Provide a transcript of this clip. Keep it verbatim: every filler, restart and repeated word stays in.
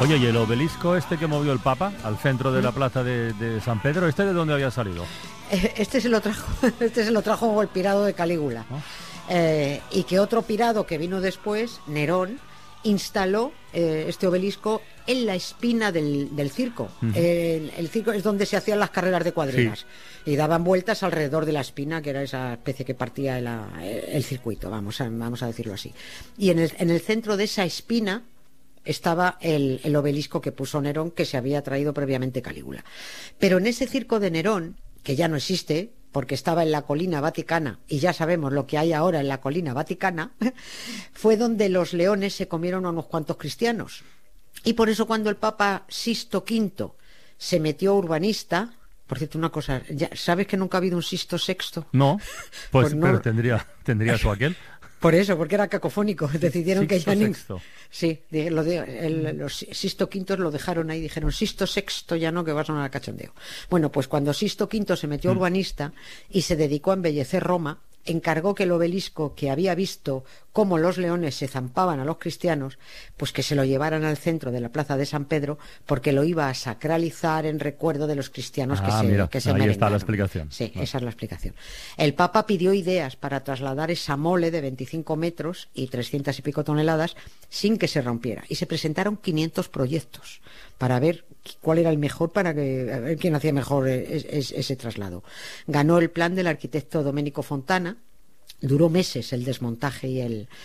Oye, ¿y el obelisco este que movió el Papa al centro de la plaza de, de San Pedro, este de dónde había salido? Este se lo trajo, este se lo trajo el pirado de Calígula. ¿Oh? Eh, y que otro pirado que vino después, Nerón, instaló eh, este obelisco en la espina del, del circo. Uh-huh. eh, el circo es donde se hacían las carreras de cuadrigas, sí. Y daban vueltas alrededor de la espina, que era esa especie que partía el, el circuito, vamos a, vamos a decirlo así. Y en el, en el centro de esa espina estaba el, el obelisco que puso Nerón, que se había traído previamente Calígula. Pero en ese circo de Nerón, que ya no existe, porque estaba en la colina vaticana, y ya sabemos lo que hay ahora en la colina vaticana, fue donde los leones se comieron a unos cuantos cristianos. Y por eso cuando el Papa Sixto Quinto se metió urbanista, por cierto, una cosa, ¿ya ¿sabes que nunca ha habido un Sixto Sexto? No, pues, pues no, pero tendría, tendría su aquel. Por eso, porque era cacofónico, decidieron Sixto, que ya ni... Sexto. Sí, lo de, el, los Sixto Quintos lo dejaron ahí, dijeron Sixto Sexto ya no, que va a sonar a cachondeo. Bueno, pues cuando Sixto Quinto se metió mm. urbanista y se dedicó a embellecer Roma, encargó que el obelisco, que había visto cómo los leones se zampaban a los cristianos, pues que se lo llevaran al centro de la plaza de San Pedro, porque lo iba a sacralizar en recuerdo de los cristianos ah, que se, mira, que se ahí merengaron. Está la explicación. Sí, ah. esa es la explicación. El Papa pidió ideas para trasladar esa mole de veinticinco metros y trescientas y pico toneladas sin que se rompiera. Y se presentaron quinientos proyectos para ver cuál era el mejor, para que, a ver quién hacía mejor es, es, ese traslado. Ganó el plan del arquitecto Domenico Fontana. Duró meses el desmontaje y el,